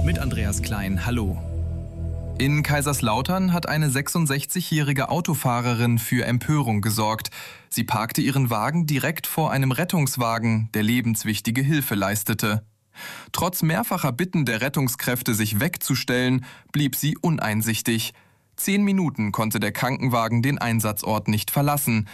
Mit Andreas Klein, hallo. In Kaiserslautern hat eine 66-jährige Autofahrerin für Empörung gesorgt. Sie parkte ihren Wagen direkt vor einem Rettungswagen, der lebenswichtige Hilfe leistete. Trotz mehrfacher Bitten der Rettungskräfte, sich wegzustellen, blieb sie uneinsichtig. 10 Minuten konnte der Krankenwagen den Einsatzort nicht verlassen.